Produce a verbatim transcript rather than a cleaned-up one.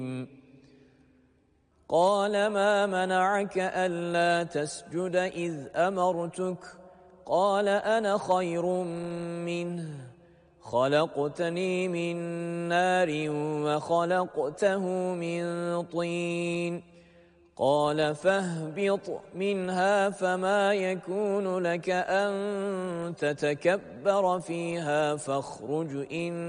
قال ما منعك ألا تسجد إذ أمرتك قال أنا خير منه خلقتني من نار وخلقته من طين قال فاهبط منها فما يكون لك أن تتكبر فيها فاخرج إن